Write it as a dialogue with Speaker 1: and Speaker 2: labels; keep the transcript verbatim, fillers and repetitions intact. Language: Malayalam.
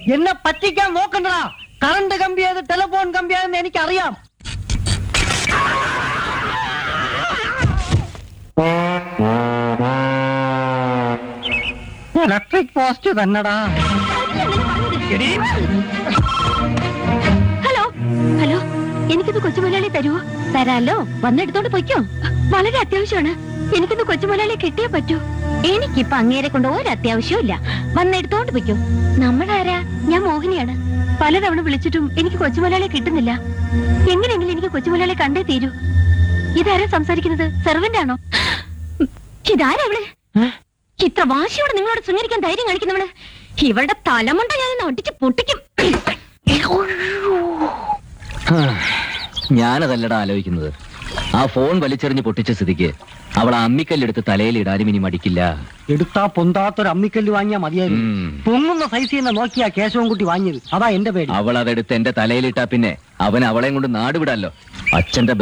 Speaker 1: എന്നെ പറ്റിക്കാൻ നോക്കണ്ടടാ. കറണ്ട് കമ്പിയത് ടെലിഫോൺ കമ്പിയാതെന്ന് എനിക്കറിയാം. Electric post തന്നെടാ.
Speaker 2: ഹലോ ഹലോ, എനിക്കിത് കൊച്ചുമുതലാളി തരുവോ? തരാലോ, വന്നെടുത്തോണ്ട് പൊയ്ക്കോ. വളരെ അത്യാവശ്യമാണ്. എനിക്കിന്ന് കൊച്ചുമുതലാളിയെ കിട്ടിയേ പറ്റൂ. എനിക്കിപ്പൊ അങ്ങേരെ കൊണ്ട് ഒരു അത്യാവശ്യവും ഇല്ല. വന്നെടുത്തോണ്ട് പൊയ്ക്കോ. നമ്മളാരാ? ഞാൻ മോഹിനിയാണ്. പലതവണ വിളിച്ചിട്ടും എനിക്ക് കൊച്ചുമുതലാളിയെ കിട്ടുന്നില്ല. എങ്ങനെയെങ്കിലും എനിക്ക് കൊച്ചുമുതലാളിയെ കണ്ടേ തീരൂ. ഇതാരാ സംസാരിക്കുന്നത്? സെർവന്റ് ആണോ? ഇതാരാ അവള്? ഇത്ര വാശിയോടെ നിങ്ങളോട് ശൃംഗരിക്കാൻ ധൈര്യം കാണിക്കുന്നവള്? ഇവളുടെ തലമുണ്ട ഞാൻ ഒട്ടിച്ച് പൊട്ടിക്കും.
Speaker 3: ഞാനതല്ലടാ ആലോചിക്കുന്നത്. ആ ഫോൺ വലിച്ചെറിഞ്ഞ് പൊട്ടിച്ച സ്ഥിതിക്ക് അവൾ ആ അമ്മിക്കല്ലെടുത്ത് തലയിൽ ഇടാനും ഇനി മടിക്കില്ല.
Speaker 1: എടുത്താ പൊന്താത്തൊരു അമ്മിക്കല്ല് വാങ്ങിയാ മതിയായിരുന്നു. പൊങ്ങുന്ന സൈസ് തന്നെ നോക്കിയാ കേശവൻകുട്ടി വാങ്ങിയത്. അതാ എന്റെ പേര്.
Speaker 3: അവൾ അതെടുത്ത് എന്റെ തലയിലിട്ടാ പിന്നെ അവൻ അവളെയും കൊണ്ട് നാടുവിടാലോ. അച്ഛന്റെ